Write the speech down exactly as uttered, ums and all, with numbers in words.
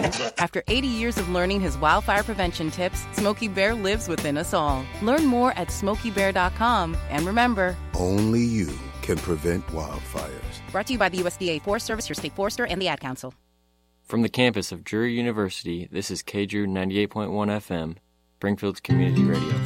After eighty years of learning his wildfire prevention tips, Smokey Bear lives within us all. Learn more at smokey bear dot com. And remember, only you can prevent wildfires. Brought to you by the U S D A Forest Service, your state forester, and the Ad Council. From the campus of Drury University, this is K D R U ninety-eight point one F M, Springfield's community radio.